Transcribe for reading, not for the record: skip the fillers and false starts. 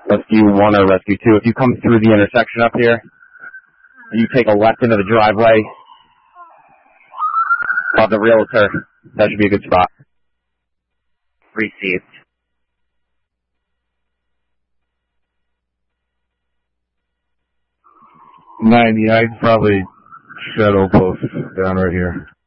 Rescue 1 or Rescue 2. If you come through the intersection up here, you take a left into the driveway of the realtor. That should be a good spot. Received. I'd probably shadow post down right here.